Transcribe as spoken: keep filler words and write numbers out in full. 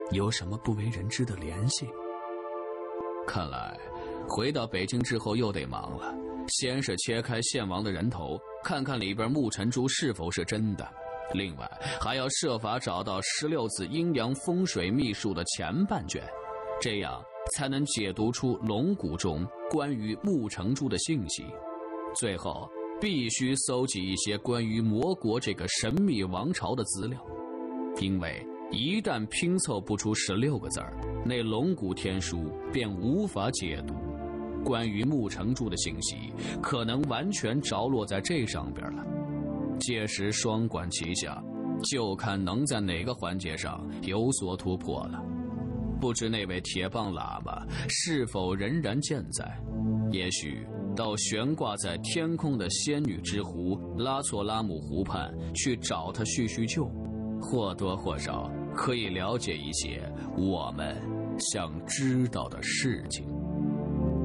有什么不为人知的联系？看来回到北京之后又得忙了，先是切开献王的人头，看看里边木尘珠是否是真的，另外还要设法找到十六字阴阳风水秘术的前半卷，这样才能解读出龙骨中关于木成珠的信息。最后必须搜集一些关于魔国这个神秘王朝的资料，因为一旦拼凑不出十六个字儿，那龙骨天书便无法解读。关于木成珠的信息可能完全着落在这上边了。届时双管齐下，就看能在哪个环节上有所突破了。不知那位铁棒喇嘛是否仍然健在？也许到悬挂在天空的仙女之湖拉措拉姆湖畔去找他叙叙旧，或多或少可以了解一些我们想知道的事情。